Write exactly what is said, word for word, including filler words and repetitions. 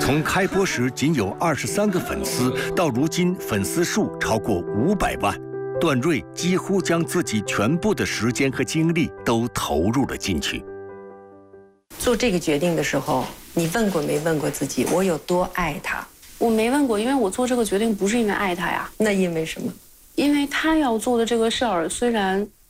从开播时仅有二十三个粉丝，到如今粉丝数超过五百万，段瑞几乎将自己全部的时间和精力都投入了进去。 做这个决定的时候，你问过没问过自己，我有多爱他？ 我没问过，因为我做这个决定不是因为爱他呀。 那因为什么？ 因为他要做的这个事儿，虽然